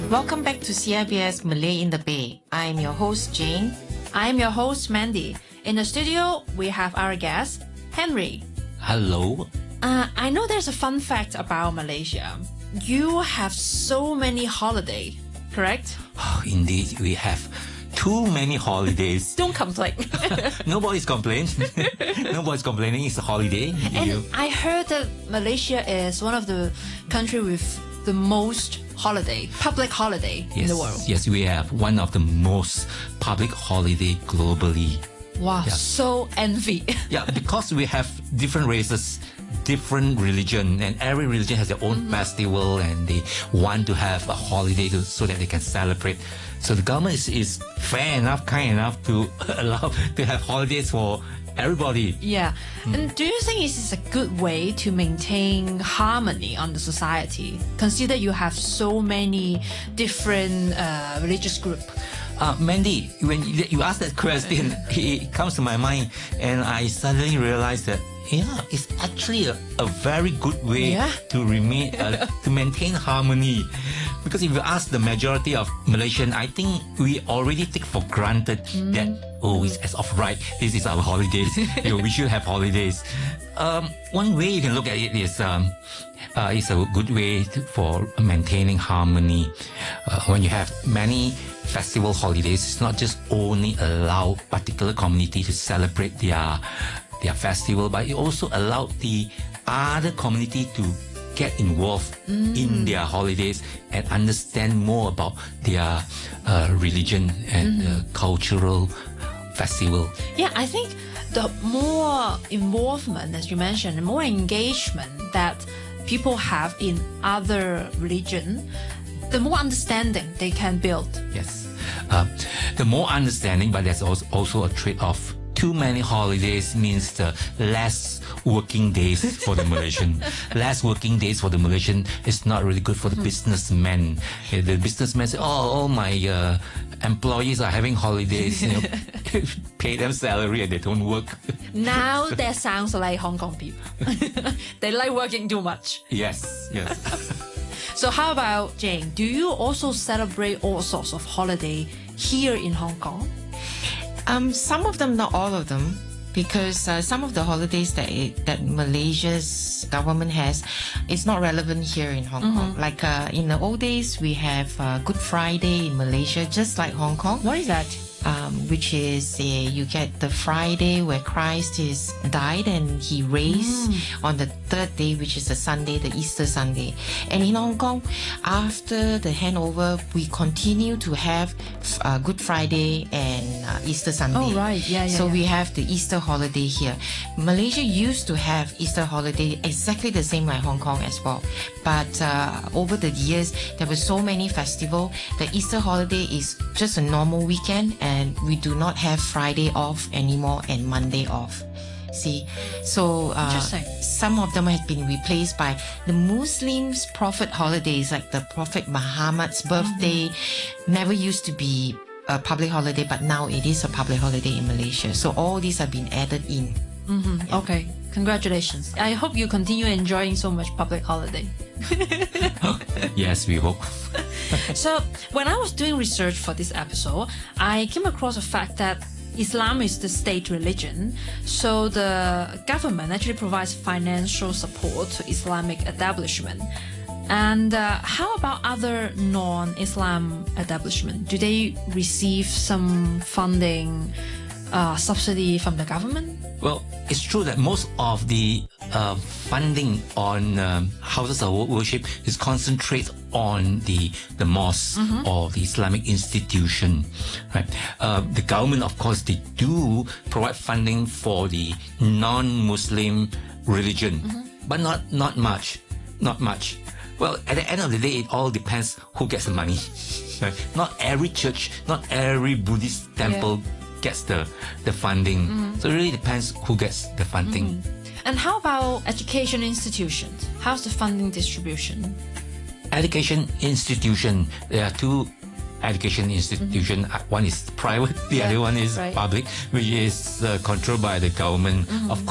Welcome back to CIBS Malay in the Bay. I am your host, Jane. I am your host, Mandy. In the studio, we have our guest, Henry. Hello. I know there's a fun fact about Malaysia. You have so many holidays, correct? Oh, indeed, we have too many holidays. Don't complain. Nobody's complaining. Nobody's complaining. It's a holiday. And I heard that Malaysia is one of the countries with the most public holiday in the world. Yes, we have one of the most public holiday globally. Wow, so envy. Yeah, because we have different races, different religion, and every religion has their own festival, and they want to have a holiday so that they can celebrate. So the government is fair enough, kind enough to allow to have holidays for everybody. Yeah. And do you think this is a good way to maintain harmony on the society? Consider you have so many different religious groups. Mandy, when you ask that question, it comes to my mind, and I suddenly realized that it's actually a very good way to remain to maintain harmony. Because if you ask the majority of Malaysian, I think we already take for granted that it's as of right. This is our holidays. We should have holidays. One way you can look at it is it's a good way for maintaining harmony. When you have many festival holidays, it's not just only allow particular community to celebrate their festival, but it also allowed the other community to get involved in their holidays and understand more about their religion and cultural festival. Yeah, I think the more involvement, as you mentioned, the more engagement that people have in other religion, the more understanding they can build. Yes. The more understanding, but there's also a trade-off. Too many holidays means the less working days for the Malaysian. Less working days for the Malaysian is not really good for the businessmen. The businessmen say, all my employees are having holidays, pay them salary and they don't work. Now that sounds like Hong Kong people. They like working too much. Yes. So how about Jane? Do you also celebrate all sorts of holiday here in Hong Kong? Some of them, not all of them, because some of the holidays that Malaysia's government has, it's not relevant here in Hong Kong. Like in the old days, we have Good Friday in Malaysia, just like Hong Kong. What is that? Which is you get the Friday where Christ is died and he raised on the third day, which is the Sunday, the Easter Sunday. And in Hong Kong, after the handover, we continue to have Good Friday and Easter Sunday. Oh, right. Yeah. So we have the Easter holiday here. Malaysia used to have Easter holiday exactly the same like Hong Kong as well. But over the years, there were so many festivals. The Easter holiday is just a normal weekend, and we do not have Friday off anymore and Monday off. See, so some of them have been replaced by the Muslims' Prophet holidays, like the Prophet Muhammad's birthday. Never used to be a public holiday, but now it is a public holiday in Malaysia. So all these have been added in. Okay, congratulations. I hope you continue enjoying so much public holiday. Yes, we hope. So when I was doing research for this episode, I came across the fact that Islam is the state religion. So the government actually provides financial support to Islamic establishment. And how about other non-Islam establishment? Do they receive some funding, subsidy from the government? Well, it's true that most of the funding on houses of worship is concentrated on the mosque or the Islamic institution, right? The government, of course, they do provide funding for the non-Muslim religion, but not much. Well, at the end of the day, it all depends who gets the money. Right? Not every church, not every Buddhist temple gets the funding. So it really depends who gets the funding. And how about education institutions? How's the funding distribution? Education institution, there are two education institution. One is private, the other one is public, which is controlled by the government. Of